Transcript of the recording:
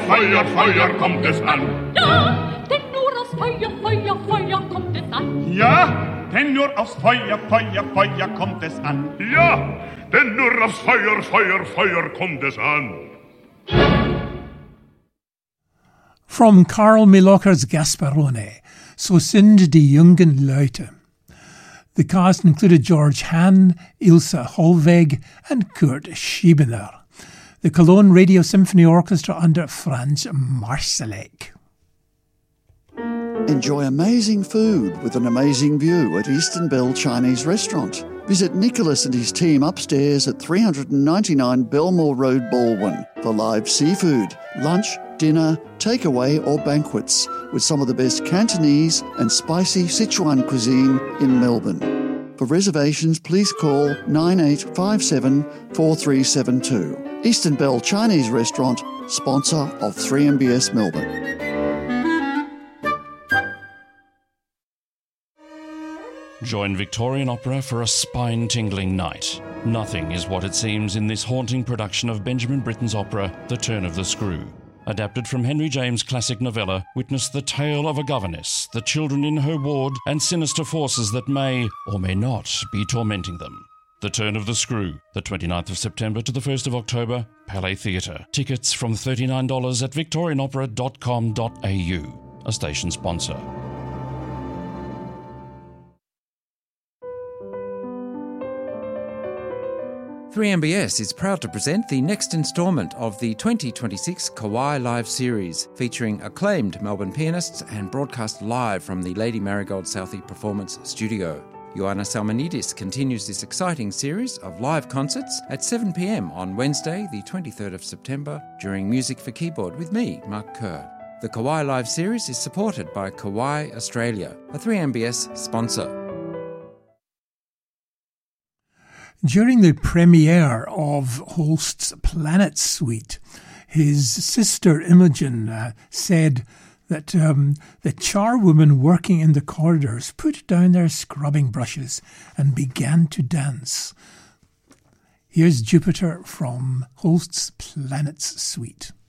Feuer, Feuer kommt es an. Ja, denn nur aus Feuer, Feuer, Feuer kommt es an. Ja, denn nur aus Feuer, Feuer, Feuer kommt es an. Ja, denn nur aus Feuer, Feuer, Feuer kommt es an. From Karl Milocker's Gasparone, So sind die jungen Leute. The cast included George Hahn, Ilse Hollweg and Kurt Schiebener. The Cologne Radio Symphony Orchestra under Franz Marsalek. Enjoy amazing food with an amazing view at Eastern Bell Chinese Restaurant. Visit Nicholas and his team upstairs at 399 Belmore Road, Baldwin for live seafood, lunch, dinner, takeaway or banquets with some of the best Cantonese and spicy Sichuan cuisine in Melbourne. For reservations, please call 9857 4372. Eastern Bell Chinese Restaurant, sponsor of 3MBS Melbourne. Join Victorian Opera for a spine-tingling night. Nothing is what it seems in this haunting production of Benjamin Britten's opera, The Turn of the Screw. Adapted from Henry James' classic novella, witness the tale of a governess, the children in her ward, and sinister forces that may or may not be tormenting them. The Turn of the Screw, the 29th of September to the 1st of October, Palais Theatre. Tickets from $39 at victorianopera.com.au, a station sponsor. 3MBS is proud to present the next instalment of the 2026 Kawai Live series, featuring acclaimed Melbourne pianists and broadcast live from the Lady Marigold Southey Performance Studio. Ioanna Salmonidis continues this exciting series of live concerts at 7 p.m. on Wednesday, the 23rd of September, during Music for Keyboard with me, Mark Kerr. The Kawai Live series is supported by Kawai Australia, a 3MBS sponsor. During the premiere of Holst's Planet Suite, his sister Imogen said that the charwomen working in the corridors put down their scrubbing brushes and began to dance. Here's Jupiter from Holst's Planet Suite.